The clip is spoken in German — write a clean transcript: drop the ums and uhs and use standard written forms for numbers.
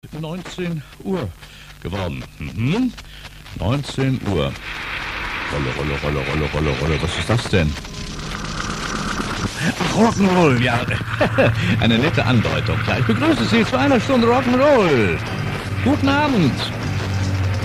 19 Uhr geworden. 19 Uhr. Rolle. Was ist das denn? Ach, Rock'n'Roll, ja. Eine nette Andeutung. Ja, ich begrüße Sie zu einer Stunde Rock'n'Roll. Guten Abend.